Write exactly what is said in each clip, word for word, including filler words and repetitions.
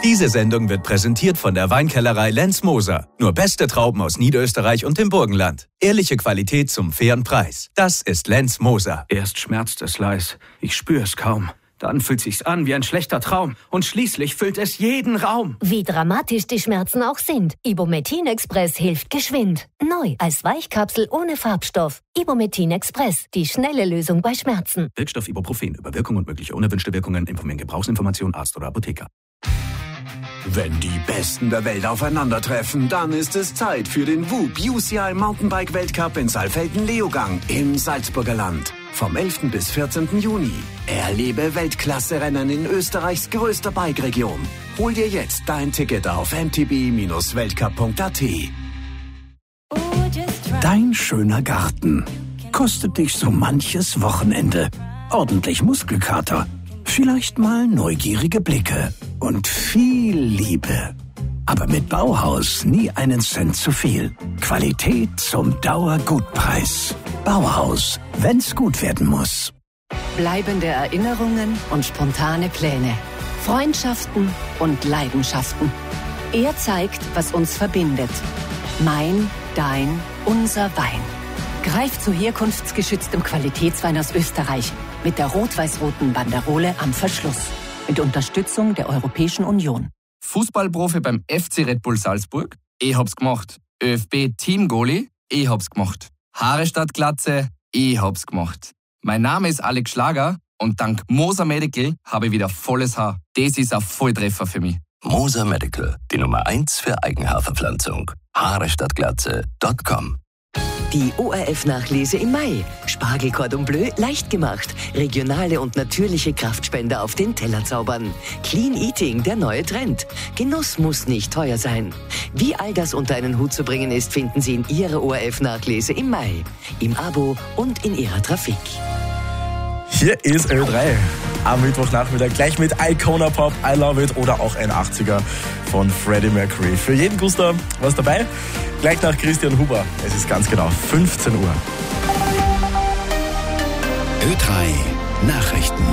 Diese Sendung wird präsentiert von der Weinkellerei Lenz Moser. Nur beste Trauben aus Niederösterreich und dem Burgenland. Ehrliche Qualität zum fairen Preis. Das ist Lenz Moser. Erst schmerzt es leis, ich spüre es kaum. Dann fühlt sich's an wie ein schlechter Traum. Und schließlich füllt es jeden Raum. Wie dramatisch die Schmerzen auch sind. Ibumetin Express hilft geschwind. Neu als Weichkapsel ohne Farbstoff. Ibumetin Express, die schnelle Lösung bei Schmerzen. Wirkstoff Ibuprofen. Über Wirkung und mögliche unerwünschte Wirkungen informieren Gebrauchsinformation Arzt oder Apotheker. Wenn die Besten der Welt aufeinandertreffen, dann ist es Zeit für den W U B U C I Mountainbike Weltcup in Saalfelden-Leogang im Salzburger Land. Vom elften bis vierzehnten Juni. Erlebe Weltklasse-Rennen in Österreichs größter Bike-Region. Hol dir jetzt dein Ticket auf m t b Bindestrich weltcup punkt a t. Dein schöner Garten kostet dich so manches Wochenende. Ordentlich Muskelkater, vielleicht mal neugierige Blicke und viel Liebe. Aber mit Bauhaus nie einen Cent zu viel. Qualität zum Dauergutpreis. Bauhaus, wenn's gut werden muss. Bleibende Erinnerungen und spontane Pläne. Freundschaften und Leidenschaften. Er zeigt, was uns verbindet. Mein, dein, unser Wein. Greif zu herkunftsgeschütztem Qualitätswein aus Österreich mit der rot-weiß-roten Banderole am Verschluss. Mit Unterstützung der Europäischen Union. Fußballprofi beim F C Red Bull Salzburg? Ich hab's gemacht. ÖFB-Team-Goalie? Ich hab's gemacht. Haare statt Glatze? Ich hab's gemacht. Mein Name ist Alex Schlager und dank Moser Medical habe ich wieder volles Haar. Das ist ein Volltreffer für mich. Moser Medical, die Nummer eins für Eigenhaarverpflanzung. Haare statt Glatze Punkt com. Die O R F-Nachlese im Mai. Spargel Cordon Bleu leicht gemacht. Regionale und natürliche Kraftspender auf den Teller zaubern. Clean Eating, der neue Trend. Genuss muss nicht teuer sein. Wie all das unter einen Hut zu bringen ist, finden Sie in Ihrer O R F-Nachlese im Mai. Im Abo und in Ihrer Trafik. Hier ist Ö drei. Am Mittwochnachmittag gleich mit Icona Pop, I Love It oder auch ein achtziger von Freddie Mercury. Für jeden Guster was dabei. Gleich nach Christian Huber. Es ist ganz genau fünfzehn Uhr. Ö drei Nachrichten.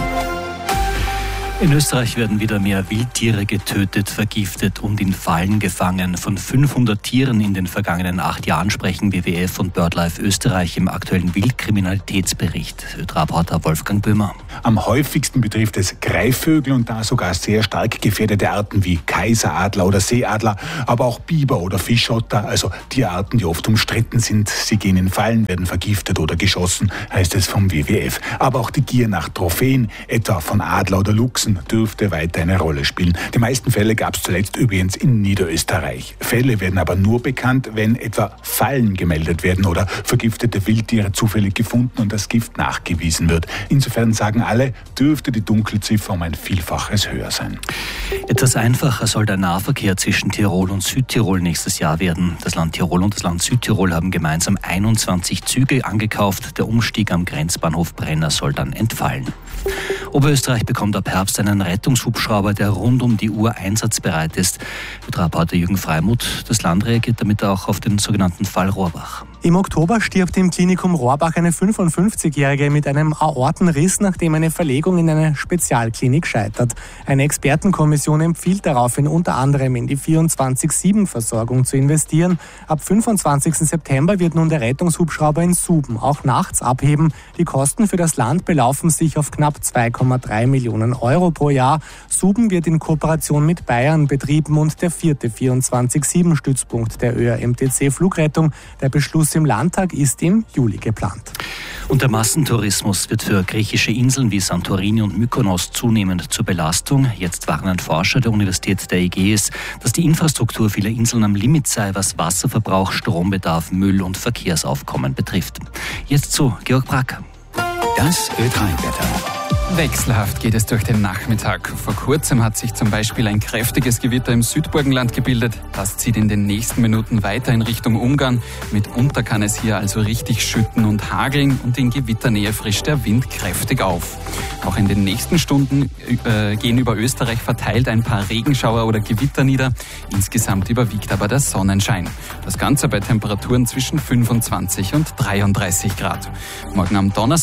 In Österreich werden wieder mehr Wildtiere getötet, vergiftet und in Fallen gefangen. Von fünfhundert Tieren in den vergangenen acht Jahren sprechen W W F und BirdLife Österreich im aktuellen Wildkriminalitätsbericht. Ö-Reporter Wolfgang Böhmer. Am häufigsten betrifft es Greifvögel und da sogar sehr stark gefährdete Arten wie Kaiseradler oder Seeadler, aber auch Biber oder Fischotter, also Tierarten, die oft umstritten sind. Sie gehen in Fallen, werden vergiftet oder geschossen, heißt es vom W W F. Aber auch die Gier nach Trophäen, etwa von Adler oder Luchsen, dürfte weiter eine Rolle spielen. Die meisten Fälle gab es zuletzt übrigens in Niederösterreich. Fälle werden aber nur bekannt, wenn etwa Fallen gemeldet werden oder vergiftete Wildtiere zufällig gefunden und das Gift nachgewiesen wird. Insofern sagen alle, dürfte die Dunkelziffer um ein Vielfaches höher sein. Etwas einfacher soll der Nahverkehr zwischen Tirol und Südtirol nächstes Jahr werden. Das Land Tirol und das Land Südtirol haben gemeinsam einundzwanzig Züge angekauft. Der Umstieg am Grenzbahnhof Brenner soll dann entfallen. Oberösterreich bekommt ab Herbst einen Rettungshubschrauber, der rund um die Uhr einsatzbereit ist. Mit Reporter Jürgen Freimuth. Das Land reagiert damit auch auf den sogenannten Fall Rohrbach. Im Oktober stirbt im Klinikum Rohrbach eine fünfundfünfzigjährige mit einem Aortenriss, nachdem eine Verlegung in eine Spezialklinik scheitert. Eine Expertenkommission empfiehlt daraufhin unter anderem in die vierundzwanzig sieben Versorgung zu investieren. Ab fünfundzwanzigsten September wird nun der Rettungshubschrauber in Suben auch nachts abheben. Die Kosten für das Land belaufen sich auf knapp zwei Komma drei Millionen Euro pro Jahr. Suben wird in Kooperation mit Bayern betrieben und der vierte vierundzwanzig sieben Stützpunkt der Ö R M T C Flugrettung. Der Beschluss im Landtag ist im Juli geplant. Und der Massentourismus wird für griechische Inseln wie Santorini und Mykonos zunehmend zur Belastung. Jetzt warnen Forscher der Universität der Ägäis, dass die Infrastruktur vieler Inseln am Limit sei, was Wasserverbrauch, Strombedarf, Müll und Verkehrsaufkommen betrifft. Jetzt zu Georg Bracker. Das Ö drei Wetter. Wechselhaft geht es durch den Nachmittag. Vor kurzem hat sich zum Beispiel ein kräftiges Gewitter im Südburgenland gebildet. Das zieht in den nächsten Minuten weiter in Richtung Ungarn. Mitunter kann es hier also richtig schütten und hageln und in Gewitternähe frischt der Wind kräftig auf. Auch in den nächsten Stunden äh, gehen über Österreich verteilt ein paar Regenschauer oder Gewitter nieder. Insgesamt überwiegt aber der Sonnenschein. Das Ganze bei Temperaturen zwischen fünfundzwanzig und dreiunddreißig Grad. Morgen am Donnerstag geht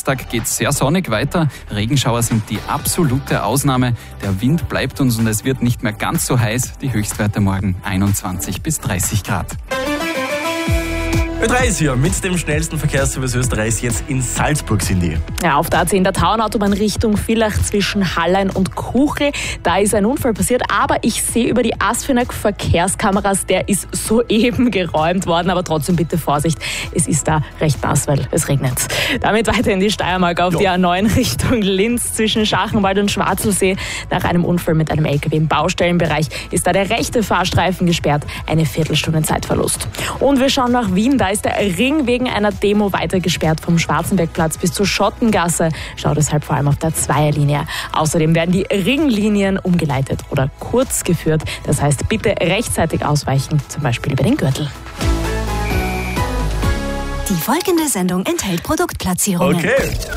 sehr sonnig weiter. Regenschauer sind die absolute Ausnahme. Der Wind bleibt uns und es wird nicht mehr ganz so heiß. Die Höchstwerte morgen einundzwanzig bis dreißig Grad. Ö drei ist hier mit dem schnellsten Verkehrsservice Österreichs jetzt in Salzburg, Cindy. Ja, auf der A zehn der Tauernautobahn Richtung Villach zwischen Hallein und Kuchel. Da ist ein Unfall passiert, aber ich sehe über die Asfinag Verkehrskameras, der ist soeben geräumt worden, aber trotzdem bitte Vorsicht, es ist da recht nass, weil es regnet. Damit weiter in die Steiermark auf ja. die A neun Richtung Linz zwischen Schachenwald und Schwarzelsee. Nach einem Unfall mit einem L K W im Baustellenbereich ist da der rechte Fahrstreifen gesperrt, eine Viertelstunde Zeitverlust. Und wir schauen nach Wien, da ist der Ring wegen einer Demo weiter gesperrt vom Schwarzenbergplatz bis zur Schottengasse. Schaut deshalb vor allem auf der Zweierlinie. Außerdem werden die Ringlinien umgeleitet oder kurz geführt. Das heißt, bitte rechtzeitig ausweichen, zum Beispiel über den Gürtel. Die folgende Sendung enthält Produktplatzierungen. Okay.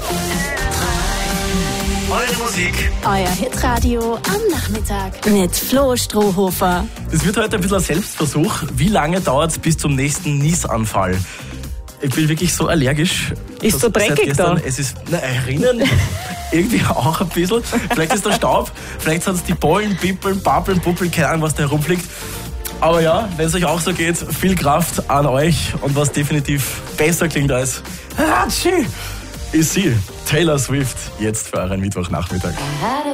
Eure Musik. Euer Hitradio am Nachmittag mit Flo Strohhofer. Das wird heute ein bisschen ein Selbstversuch. Wie lange dauert es bis zum nächsten Niesanfall? Ich bin wirklich so allergisch. Ist so dreckig da? Es ist, na, erinnern irgendwie auch ein bisschen. Vielleicht ist der Staub, vielleicht sind es die Pollen, Pippeln, Pappeln, Puppeln, keine Ahnung, was da herumfliegt. Aber ja, wenn es euch auch so geht, viel Kraft an euch. Und was definitiv besser klingt als Hatschi, ist sie, Taylor Swift, jetzt für euren Mittwochnachmittag.